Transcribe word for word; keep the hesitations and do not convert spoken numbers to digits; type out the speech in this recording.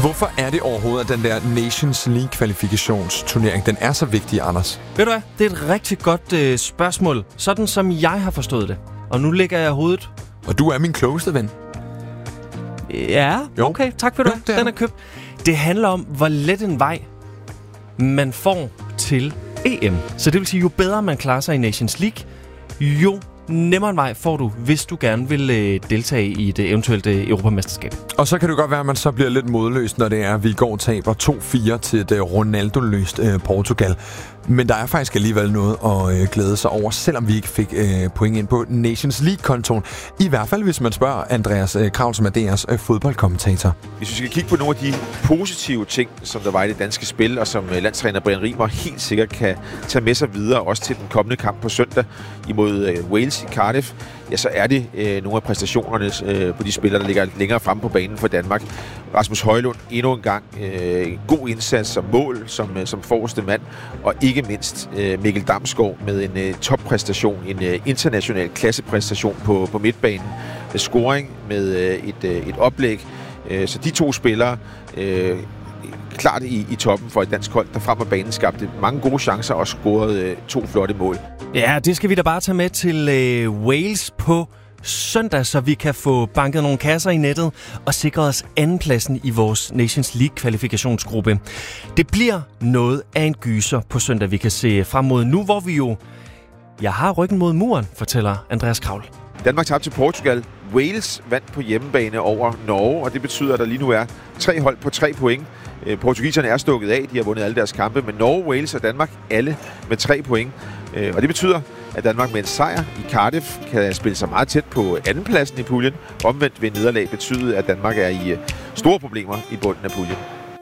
Hvorfor er det overhovedet, at den der Nations League-kvalifikationsturnering, den er så vigtig, Anders? Ved du hvad? Det er et rigtig godt øh, spørgsmål. Sådan som jeg har forstået det. Og nu lægger jeg hovedet. Og du er min klogeste ven. Ja, Jo. okay. Tak for det. Jo, det er Den er købt. Det handler om, hvor let en vej man får til E M. Så det vil sige, jo bedre man klarer sig i Nations League, jo nemmere en vej får du, hvis du gerne vil øh, deltage i et eventuelt øh, europamesterskab. Og så kan det godt være, at man så bliver lidt modløs, når det er, at vi i går taber to fire til et uh, Ronaldo-løst uh, Portugal. Men der er faktisk alligevel noget at uh, glæde sig over, selvom vi ikke fik uh, point ind på Nations League-kontoen. I hvert fald, hvis man spørger Andreas uh, Kraul, som er D R's uh, fodboldkommentator. Hvis vi skal kigge på nogle af de positive ting, som der var i det danske spil, og som uh, landstræner Brian Riemer helt sikkert kan tage med sig videre, også til den kommende kamp på søndag imod uh, Wales i Cardiff, ja, så er det øh, nogle af præstationerne øh, på de spillere, der ligger længere fremme på banen for Danmark. Rasmus Højlund endnu en gang. Øh, god indsats som mål, som, øh, som forreste mand. Og ikke mindst øh, Mikkel Damsgaard med en øh, toppræstation, en øh, international klassepræstation på, på midtbanen. Med scoring, med øh, et, øh, et oplæg. Øh, så de to spillere... Øh, klart i, i toppen for et dansk hold, der frem af banen skabte mange gode chancer og scorede øh, to flotte mål. Ja, det skal vi da bare tage med til øh, Wales på søndag, så vi kan få banket nogle kasser i nettet og sikre os andenpladsen i vores Nations League-kvalifikationsgruppe. Det bliver noget af en gyser på søndag, vi kan se frem mod nu, hvor vi jo jeg har ryggen mod muren, fortæller Andreas Kraul. Danmark tabte til Portugal. Wales vandt på hjemmebane over Norge, og det betyder, at der lige nu er tre hold på tre point. Portugiserne er stukket af, de har vundet alle deres kampe, men Norge, Wales og Danmark alle med tre point. Og det betyder, at Danmark med en sejr i Cardiff kan spille sig meget tæt på andenpladsen i puljen. Omvendt vil nederlag betyde, at Danmark er i store problemer i bunden af puljen.